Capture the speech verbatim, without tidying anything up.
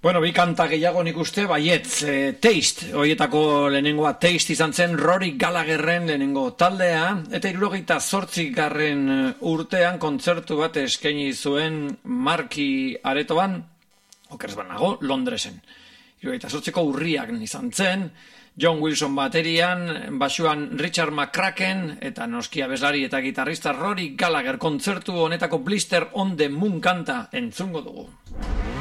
Bueno, bi kanta gehiago nik uste, baietz, e, Taste, horietako lehenengoa Taste izan zen Rory Gallagherren lehenengo taldea, eta hirurogeita zortzi garren urtean kontzertu bat eskaini zuen Marki aretoan, okerz banago, Londresen. Hirurogeita zortziko urriak izan zen, John Wilson baterian, basuan Richard McCracken, eta noski abeslari eta gitarrista Rory Gallagher kontzertu honetako Blister on the Moon kanta entzungo dugu.